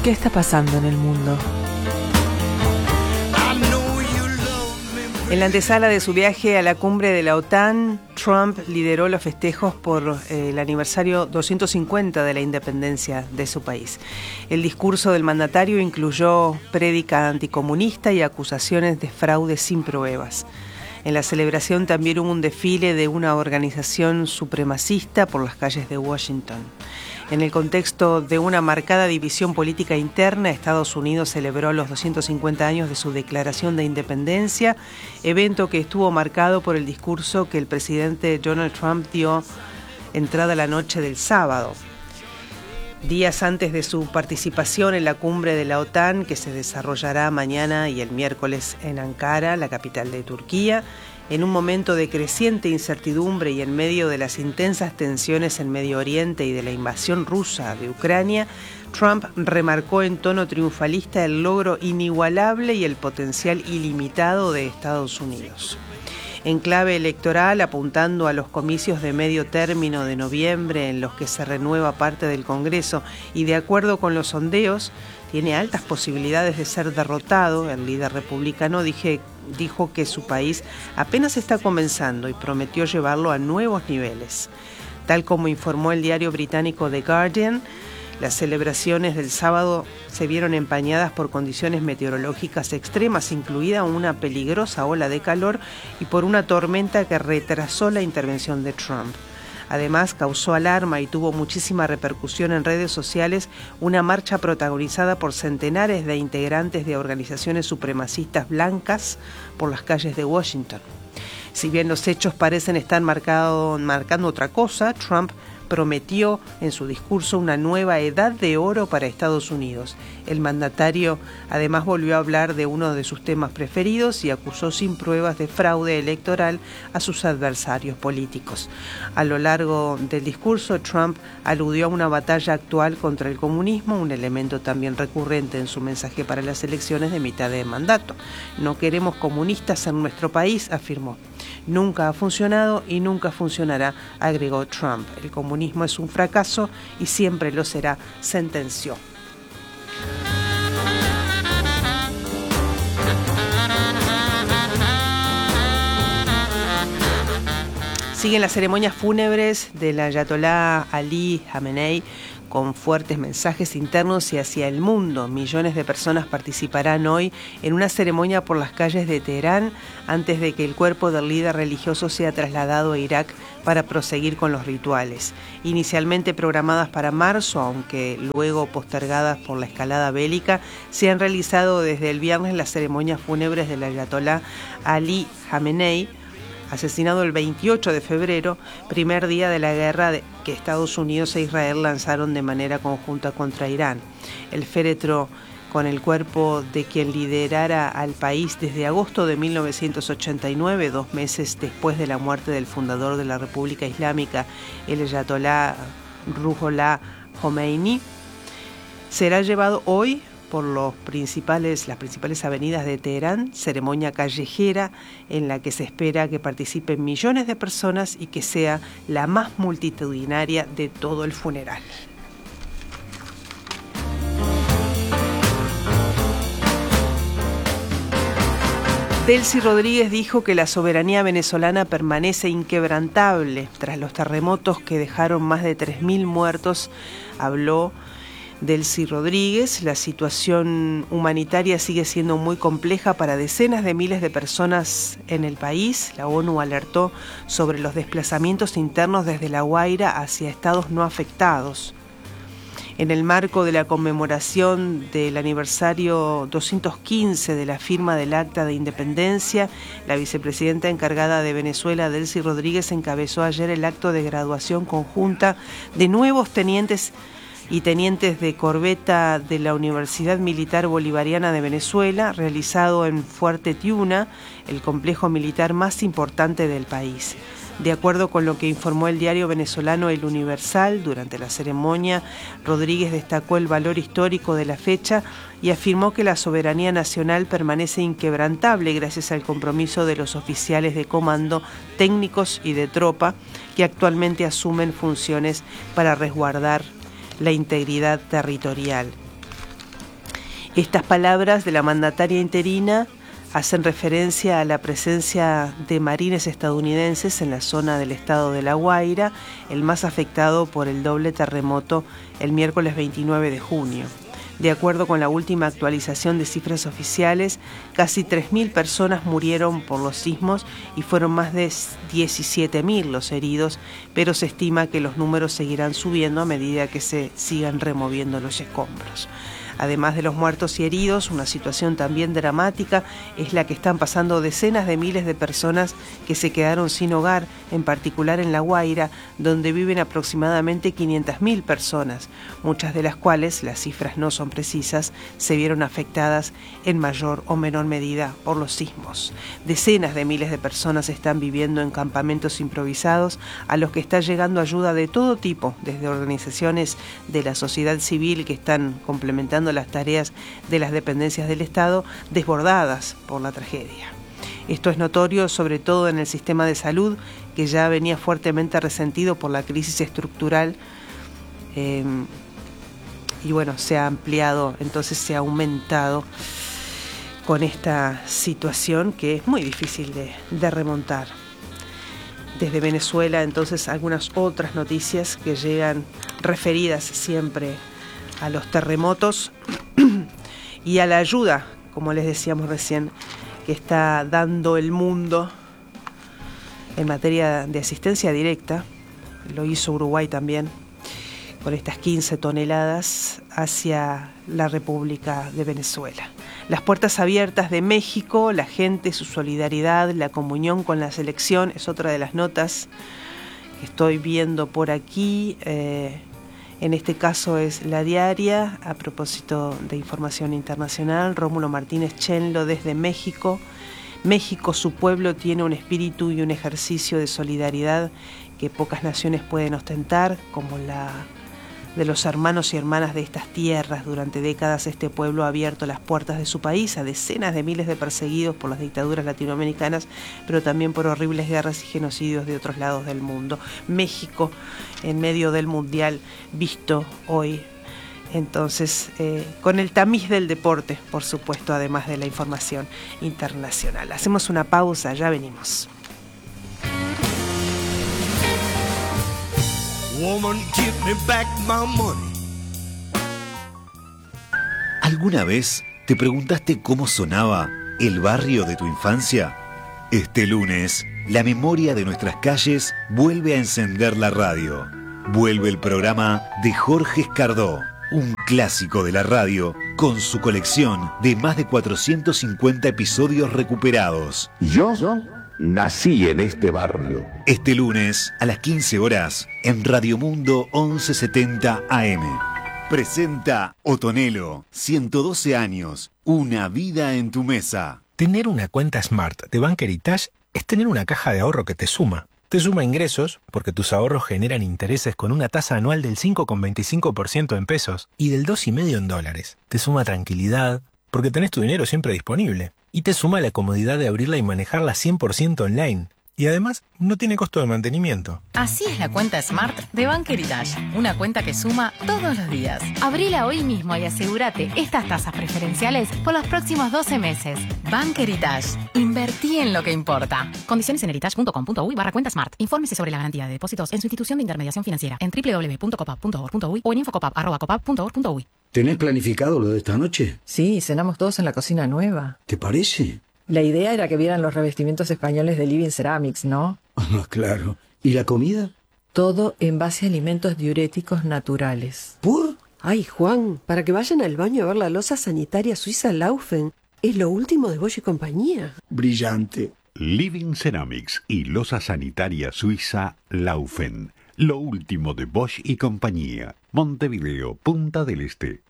¿Qué está pasando en el mundo? En la antesala de su viaje a la cumbre de la OTAN, Trump lideró los festejos por el aniversario 250 de la independencia de su país. El discurso del mandatario incluyó prédica anticomunista y acusaciones de fraude sin pruebas. En la celebración también hubo un desfile de una organización supremacista por las calles de Washington. En el contexto de una marcada división política interna, Estados Unidos celebró los 250 años de su declaración de independencia, evento que estuvo marcado por el discurso que el presidente Donald Trump dio entrada la noche del sábado. Días antes de su participación en la cumbre de la OTAN, que se desarrollará mañana y el miércoles en Ankara, la capital de Turquía, en un momento de creciente incertidumbre y en medio de las intensas tensiones en Medio Oriente y de la invasión rusa de Ucrania, Trump remarcó en tono triunfalista el logro inigualable y el potencial ilimitado de Estados Unidos. En clave electoral, apuntando a los comicios de medio término de noviembre en los que se renueva parte del Congreso y de acuerdo con los sondeos, tiene altas posibilidades de ser derrotado. El líder republicano dijo que su país apenas está comenzando y prometió llevarlo a nuevos niveles. Tal como informó el diario británico The Guardian, las celebraciones del sábado se vieron empañadas por condiciones meteorológicas extremas, incluida una peligrosa ola de calor y por una tormenta que retrasó la intervención de Trump. Además, causó alarma y tuvo muchísima repercusión en redes sociales una marcha protagonizada por centenares de integrantes de organizaciones supremacistas blancas por las calles de Washington. Si bien los hechos parecen estar marcando otra cosa, Trump prometió en su discurso una nueva edad de oro para Estados Unidos. El mandatario además volvió a hablar de uno de sus temas preferidos y acusó sin pruebas de fraude electoral a sus adversarios políticos. A lo largo del discurso, Trump aludió a una batalla actual contra el comunismo, un elemento también recurrente en su mensaje para las elecciones de mitad de mandato. No queremos comunistas en nuestro país, afirmó. Nunca ha funcionado y nunca funcionará, agregó Trump. El comunismo es un fracaso y siempre lo será, sentenció. Siguen las ceremonias fúnebres del ayatolá Ali Khamenei con fuertes mensajes internos y hacia el mundo. Millones de personas participarán hoy en una ceremonia por las calles de Teherán antes de que el cuerpo del líder religioso sea trasladado a Irak para proseguir con los rituales. Inicialmente programadas para marzo, aunque luego postergadas por la escalada bélica, se han realizado desde el viernes las ceremonias fúnebres del ayatolá Ali Khamenei, asesinado el 28 de febrero, primer día de la guerra que Estados Unidos e Israel lanzaron de manera conjunta contra Irán. El féretro con el cuerpo de quien liderara al país desde agosto de 1989, 2 meses después de la muerte del fundador de la República Islámica, el ayatolá Ruhollah Khomeini, será llevado hoy por las principales avenidas de Teherán, ceremonia callejera en la que se espera que participen millones de personas y que sea la más multitudinaria de todo el funeral. Delcy Rodríguez dijo que la soberanía venezolana permanece inquebrantable tras los terremotos que dejaron más de 3.000 muertos. Habló Delcy Rodríguez. La situación humanitaria sigue siendo muy compleja para decenas de miles de personas en el país. La ONU alertó sobre los desplazamientos internos desde La Guaira hacia estados no afectados. En el marco de la conmemoración del aniversario 215 de la firma del Acta de Independencia, la vicepresidenta encargada de Venezuela, Delcy Rodríguez, encabezó ayer el acto de graduación conjunta de nuevos tenientes y tenientes de corbeta de la Universidad Militar Bolivariana de Venezuela, realizado en Fuerte Tiuna, el complejo militar más importante del país. De acuerdo con lo que informó el diario venezolano El Universal, durante la ceremonia, Rodríguez destacó el valor histórico de la fecha y afirmó que la soberanía nacional permanece inquebrantable gracias al compromiso de los oficiales de comando, técnicos y de tropa que actualmente asumen funciones para resguardar la integridad territorial. Estas palabras de la mandataria interina hacen referencia a la presencia de marines estadounidenses en la zona del estado de La Guaira, el más afectado por el doble terremoto el miércoles 29 de junio. De acuerdo con la última actualización de cifras oficiales, casi 3.000 personas murieron por los sismos y fueron más de 17.000 los heridos, pero se estima que los números seguirán subiendo a medida que se sigan removiendo los escombros. Además de los muertos y heridos, una situación también dramática es la que están pasando decenas de miles de personas que se quedaron sin hogar, en particular en La Guaira, donde viven aproximadamente 500.000 personas, muchas de las cuales, las cifras no son precisas, se vieron afectadas en mayor o menor medida por los sismos. Decenas de miles de personas están viviendo en campamentos improvisados a los que está llegando ayuda de todo tipo, desde organizaciones de la sociedad civil que están complementando las tareas de las dependencias del Estado desbordadas por la tragedia. Esto es notorio sobre todo en el sistema de salud, que ya venía fuertemente resentido por la crisis estructural y bueno, se ha ampliado, entonces se ha aumentado con esta situación que es muy difícil de remontar. Desde Venezuela, entonces, algunas otras noticias que llegan referidas siempre a los terremotos y a la ayuda, como les decíamos recién, que está dando el mundo en materia de asistencia directa. Lo hizo Uruguay también, con estas 15 toneladas hacia la República de Venezuela. Las puertas abiertas de México, la gente, su solidaridad, la comunión con la selección, es otra de las notas que estoy viendo por aquí. En este caso es La Diaria, a propósito de información internacional. Rómulo Martínez Chenlo desde México. México, su pueblo, tiene un espíritu y un ejercicio de solidaridad que pocas naciones pueden ostentar, como la de los hermanos y hermanas de estas tierras. Durante décadas este pueblo ha abierto las puertas de su país a decenas de miles de perseguidos por las dictaduras latinoamericanas, pero también por horribles guerras y genocidios de otros lados del mundo. México, en medio del mundial, visto hoy, entonces, con el tamiz del deporte, por supuesto, además de la información internacional. Hacemos una pausa, ya venimos. Woman, give me back my money. ¿Alguna vez te preguntaste cómo sonaba el barrio de tu infancia? Este lunes, la memoria de nuestras calles vuelve a encender la radio. Vuelve el programa de Jorge Escardó, un clásico de la radio, con su colección de más de 450 episodios recuperados. Yo nací en este barrio. Este lunes, a las 15 horas, en Radio Mundo 1170 AM. Presenta Otonelo, 112 años, una vida en tu mesa. Tener una cuenta Smart de Bank Heritage es tener una caja de ahorro que te suma. Te suma ingresos, porque tus ahorros generan intereses con una tasa anual del 5,25% en pesos y del 2,5% en dólares. Te suma tranquilidad, porque tenés tu dinero siempre disponible. Y te suma la comodidad de abrirla y manejarla 100% online. Y además, no tiene costo de mantenimiento. Así es la cuenta Smart de Bank Heritage. Una cuenta que suma todos los días. Abrila hoy mismo y asegúrate estas tasas preferenciales por los próximos 12 meses. Bank Heritage. Invertí en lo que importa. Condiciones en heritage.com.uy/cuenta Smart. Infórmese sobre la garantía de depósitos en su institución de intermediación financiera en www.copap.org.uy o en infocopap@copap.org.uy. ¿Tenés planificado lo de esta noche? Sí, cenamos todos en la cocina nueva. ¿Te parece? La idea era que vieran los revestimientos españoles de Living Ceramics, ¿no? Ah, claro. ¿Y la comida? Todo en base a alimentos diuréticos naturales. ¿Por? Ay, Juan, para que vayan al baño a ver la loza sanitaria suiza Laufen. Es lo último de Bosch y compañía. Brillante. Living Ceramics y loza sanitaria suiza Laufen. Lo último de Bosch y compañía. Montevideo, Punta del Este.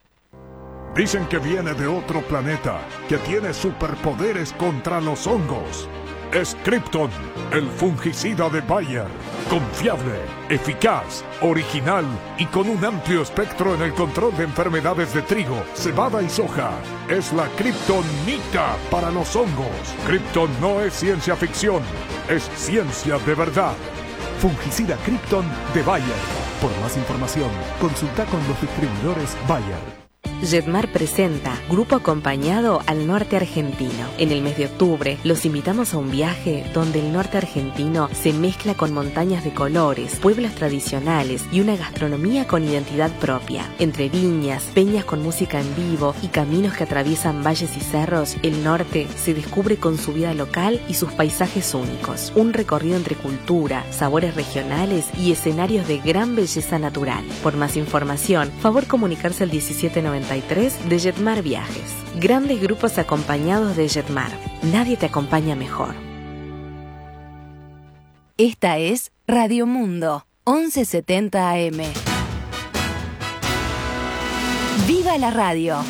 Dicen que viene de otro planeta, que tiene superpoderes contra los hongos. Es Krypton, el fungicida de Bayer. Confiable, eficaz, original y con un amplio espectro en el control de enfermedades de trigo, cebada y soja. Es la Kryptonita para los hongos. Krypton no es ciencia ficción, es ciencia de verdad. Fungicida Krypton de Bayer. Por más información, consulta con los distribuidores Bayer. Jetmar presenta Grupo Acompañado al Norte Argentino. En el mes de octubre los invitamos a un viaje donde el norte argentino se mezcla con montañas de colores, pueblos tradicionales y una gastronomía con identidad propia. Entre viñas, peñas con música en vivo y caminos que atraviesan valles y cerros, el norte se descubre con su vida local y sus paisajes únicos. Un recorrido entre cultura, sabores regionales y escenarios de gran belleza natural. Por más información, favor comunicarse al 1793 de Jetmar Viajes. Grandes grupos acompañados de Jetmar. Nadie te acompaña mejor. Esta es Radio Mundo, 1170 AM. ¡Viva la radio!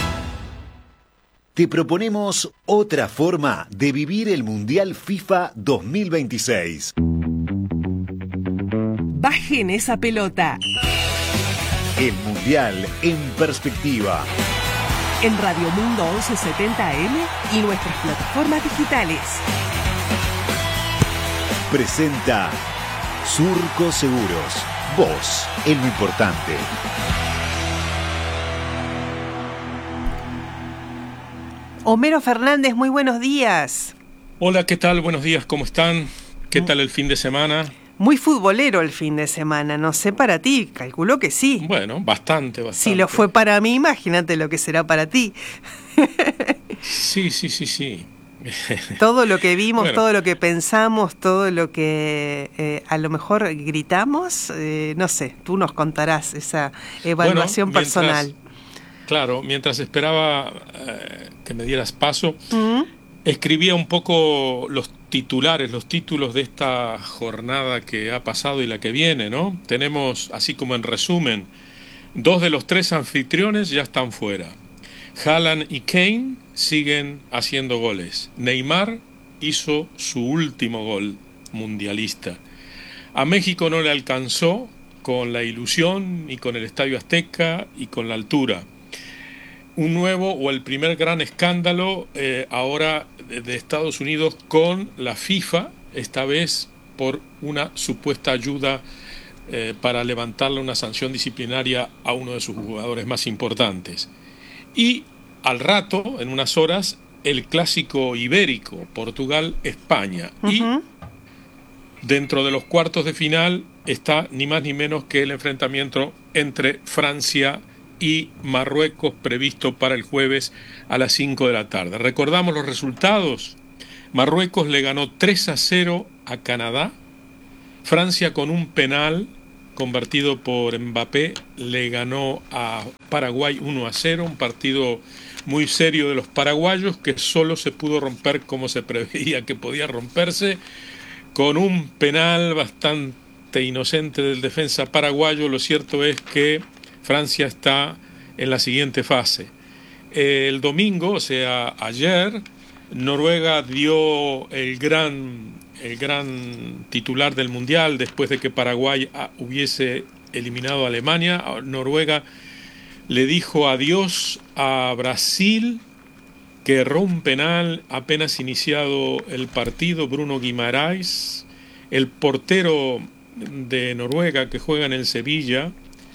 Te proponemos otra forma de vivir el Mundial FIFA 2026. Bajen esa pelota. El Mundial en perspectiva. En Radio Mundo 1170 AM y nuestras plataformas digitales. Presenta Surco Seguros. Vos, en lo importante. Homero Fernández, muy buenos días. Hola, ¿qué tal? Buenos días, ¿cómo están? ¿Qué tal el fin de semana? Muy futbolero el fin de semana, no sé para ti, calculo que sí. Bueno, bastante. Si lo fue para mí, imagínate lo que será para ti. Sí. Todo lo que vimos, todo lo que pensamos, todo lo que a lo mejor gritamos, no sé, tú nos contarás esa evaluación personal. Claro, mientras esperaba que me dieras paso, escribía un poco los títulos de esta jornada que ha pasado y la que viene, ¿no? Tenemos, así como en resumen, 2 de los 3 anfitriones ya están fuera. Haaland y Kane siguen haciendo goles. Neymar hizo su último gol mundialista. A México no le alcanzó con la ilusión y con el Estadio Azteca y con la altura. Un nuevo o el primer gran escándalo ahora de Estados Unidos con la FIFA, esta vez por una supuesta ayuda para levantarle una sanción disciplinaria a uno de sus jugadores más importantes. Y al rato, en unas horas, el clásico ibérico, Portugal-España. Y dentro de los cuartos de final está ni más ni menos que el enfrentamiento entre Francia y Marruecos, previsto para el jueves a las 5 de la tarde. Recordamos los resultados. Marruecos le ganó 3-0 a Canadá. Francia, con un penal convertido por Mbappé, le ganó a Paraguay 1-0, un partido muy serio de los paraguayos que solo se pudo romper como se preveía que podía romperse, con un penal bastante inocente del defensa paraguayo. Lo cierto es que Francia está en la siguiente fase. El domingo, o sea, ayer, Noruega dio el gran titular del Mundial después de que Paraguay hubiese eliminado a Alemania. Noruega le dijo adiós a Brasil, que erró un penal apenas iniciado el partido. Bruno Guimaraes, el portero de Noruega que juega en el Sevilla,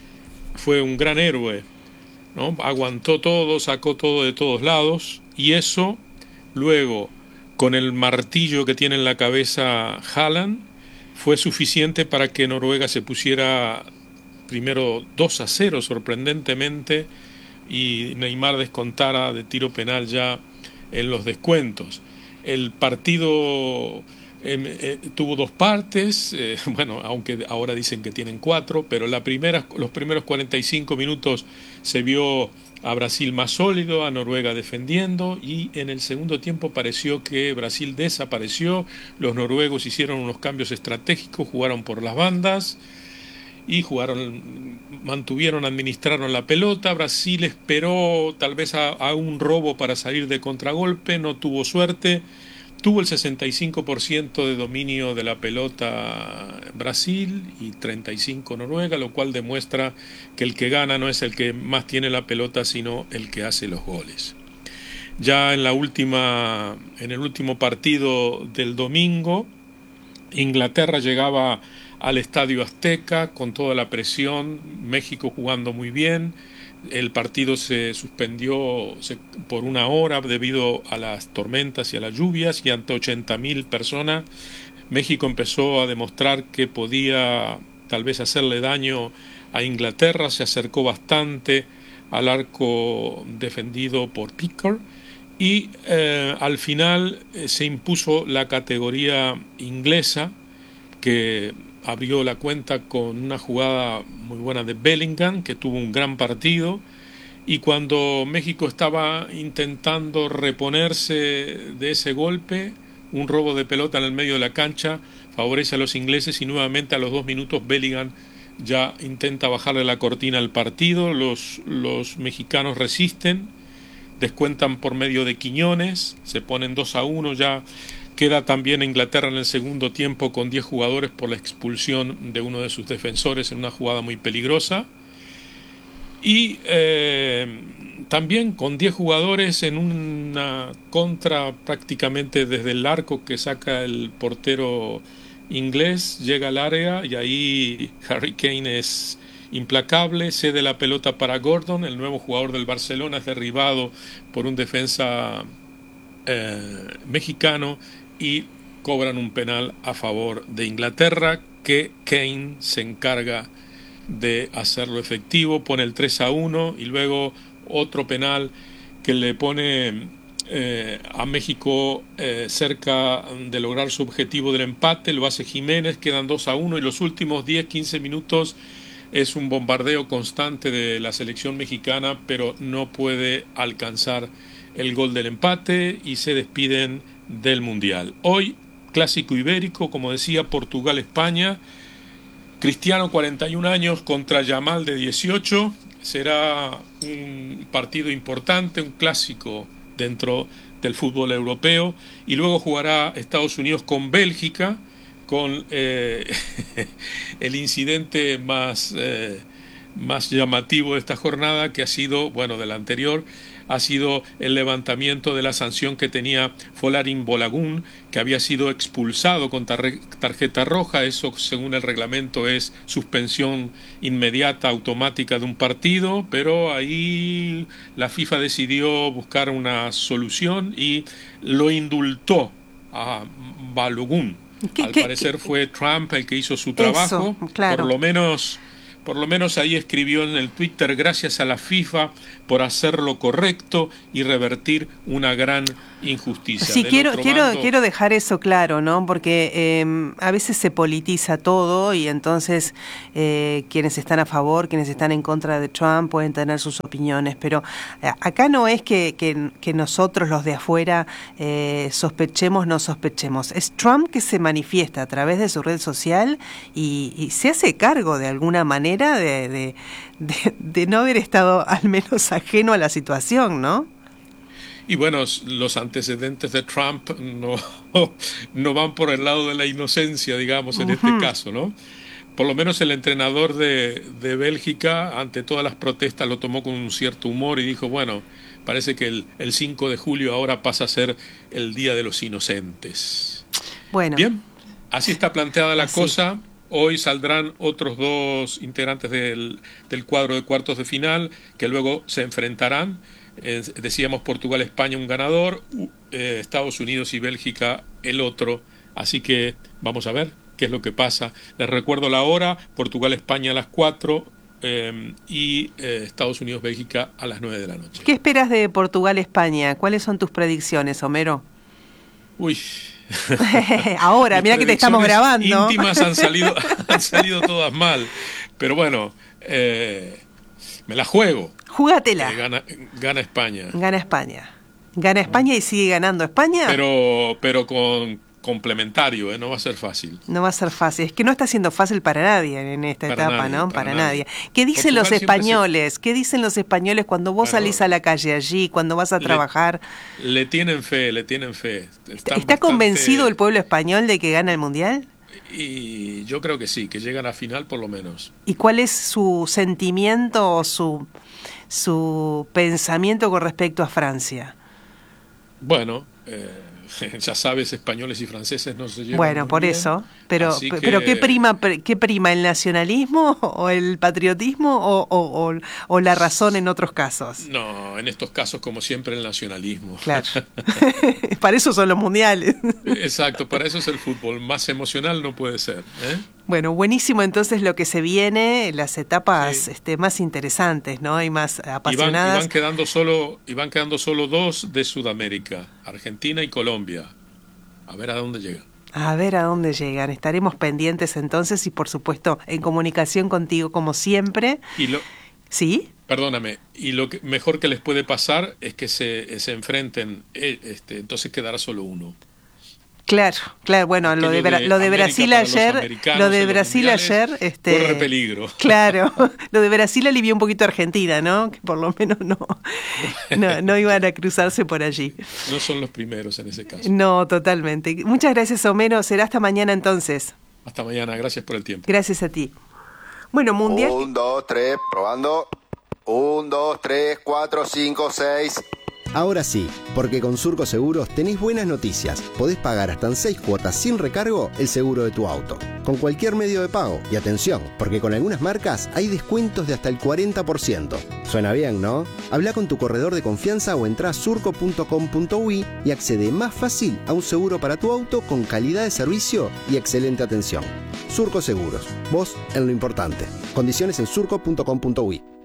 fue un gran héroe, ¿no? Aguantó todo, sacó todo de todos lados, y eso luego, con el martillo que tiene en la cabeza Haaland, fue suficiente para que Noruega se pusiera primero 2-0 sorprendentemente, y Neymar descontara de tiro penal ya en los descuentos. El partido tuvo 2 partes, bueno, aunque ahora dicen que tienen 4, pero los primeros 45 minutos se vio a Brasil más sólido, a Noruega defendiendo, y en el segundo tiempo pareció que Brasil desapareció. Los noruegos hicieron unos cambios estratégicos, jugaron por las bandas y administraron la pelota. Brasil esperó tal vez a un robo para salir de contragolpe, no tuvo suerte. Tuvo el 65% de dominio de la pelota Brasil y 35% Noruega, lo cual demuestra que el que gana no es el que más tiene la pelota, sino el que hace los goles. Ya en el último partido del domingo, Inglaterra llegaba al Estadio Azteca con toda la presión, México jugando muy bien, El partido se suspendió por una hora debido a las tormentas y a las lluvias, y ante 80.000 personas México empezó a demostrar que podía tal vez hacerle daño a Inglaterra. Se acercó bastante al arco defendido por Pickard y al final se impuso la categoría inglesa, que abrió la cuenta con una jugada muy buena de Bellingham, que tuvo un gran partido, y cuando México estaba intentando reponerse de ese golpe, un robo de pelota en el medio de la cancha favorece a los ingleses, y nuevamente a los 2 minutos Bellingham ya intenta bajarle la cortina al partido. Los mexicanos resisten, descuentan por medio de Quiñones, se ponen 2-1, ya queda también Inglaterra en el segundo tiempo con 10 jugadores por la expulsión de uno de sus defensores en una jugada muy peligrosa, y también con 10 jugadores en una contra prácticamente desde el arco que saca el portero inglés, llega al área y ahí Harry Kane es implacable, cede la pelota para Gordon, el nuevo jugador del Barcelona, es derribado por un defensa mexicano y cobran un penal a favor de Inglaterra, que Kane se encarga de hacerlo efectivo, pone el 3-1, y luego otro penal que le pone a México cerca de lograr su objetivo del empate, lo hace Jiménez, quedan 2-1, y los últimos 10-15 minutos es un bombardeo constante de la selección mexicana, pero no puede alcanzar el gol del empate y se despiden del Mundial. Hoy, clásico ibérico, como decía, Portugal-España. Cristiano, 41 años, contra Yamal, de 18. Será un partido importante, un clásico dentro del fútbol europeo. Y luego jugará Estados Unidos con Bélgica, con el incidente más llamativo de esta jornada, que ha sido, bueno, de la anterior, ha sido el levantamiento de la sanción que tenía Folarin Bolagun, que había sido expulsado con tarjeta roja. Eso, según el reglamento, es suspensión inmediata, automática de un partido, pero ahí la FIFA decidió buscar una solución y lo indultó a Balogun. Al parecer fue Trump el que hizo su trabajo. Eso, claro. Por lo menos ahí escribió en el Twitter: gracias a la FIFA por hacer lo correcto y revertir una gran injusticia. Sí, quiero dejar eso claro, ¿no? Porque a veces se politiza todo, y entonces quienes están a favor, quienes están en contra de Trump pueden tener sus opiniones, pero acá no es que nosotros, los de afuera, sospechemos, no sospechemos. Es Trump que se manifiesta a través de su red social y se hace cargo de alguna manera de no haber estado al menos ajeno a la situación, ¿no? Y bueno, los antecedentes de Trump no van por el lado de la inocencia, digamos, en este caso, ¿no? Por lo menos el entrenador de Bélgica, ante todas las protestas, lo tomó con un cierto humor y dijo, bueno, parece que el 5 de julio ahora pasa a ser el Día de los Inocentes. Bueno. Bien, así está planteada la cosa. Hoy saldrán otros 2 integrantes del cuadro de cuartos de final, que luego se enfrentarán. Decíamos Portugal-España un ganador, Estados Unidos y Bélgica el otro. Así que vamos a ver qué es lo que pasa. Les recuerdo la hora: Portugal-España a las 4 y Estados Unidos-Bélgica a las 9 de la noche. ¿Qué esperas de Portugal-España? ¿Cuáles son tus predicciones, Homero? Uy... Ahora, mira que te estamos grabando. Íntimas han salido todas mal, pero bueno, me la juego. Júgatela. Gana España. Gana España. Gana España y sigue ganando España. Pero con complementario, no va a ser fácil. No va a ser fácil. Es que no está siendo fácil para nadie en esta etapa, ¿no? Para nadie. ¿Qué dicen los españoles? ¿Qué dicen los españoles cuando vos salís a la calle allí, cuando vas a trabajar? Le tienen fe. ¿Está convencido el pueblo español de que gana el Mundial? Y yo creo que sí, que llegan a final por lo menos. ¿Y cuál es su sentimiento o su pensamiento con respecto a Francia? Bueno, ya sabes, españoles y franceses no se llevan. Bueno, por eso. Pero ¿qué prima, el nacionalismo o el patriotismo o la razón en otros casos? No, en estos casos, como siempre, el nacionalismo. Claro. Para eso son los mundiales. Exacto, para eso es el fútbol. Más emocional no puede ser, ¿eh? Bueno, buenísimo entonces lo que se viene, las etapas más interesantes, ¿no? Y más apasionadas. Y van quedando solo 2 de Sudamérica, Argentina y Colombia. A ver a dónde llegan. A ver a dónde llegan. Estaremos pendientes entonces y por supuesto en comunicación contigo como siempre. ¿Sí? Perdóname, y lo mejor que les puede pasar es que se enfrenten, entonces quedará solo uno. Claro, bueno, lo de Brasil ayer, corre peligro. Claro, lo de Brasil alivió un poquito a Argentina, ¿no? Que por lo menos no iban a cruzarse por allí. No son los primeros en ese caso. No, totalmente. Muchas gracias, Homero. Será hasta mañana entonces. Hasta mañana, gracias por el tiempo. Gracias a ti. Bueno, mundial. 1, 2, 3, probando. 1, 2, 3, 4, 5, 6. Ahora sí, porque con Surco Seguros tenés buenas noticias. Podés pagar hasta en 6 cuotas sin recargo el seguro de tu auto, con cualquier medio de pago. Y atención, porque con algunas marcas hay descuentos de hasta el 40%. Suena bien, ¿no? Habla con tu corredor de confianza o entrá a surco.com.uy y accede más fácil a un seguro para tu auto con calidad de servicio y excelente atención. Surco Seguros, vos en lo importante. Condiciones en surco.com.uy.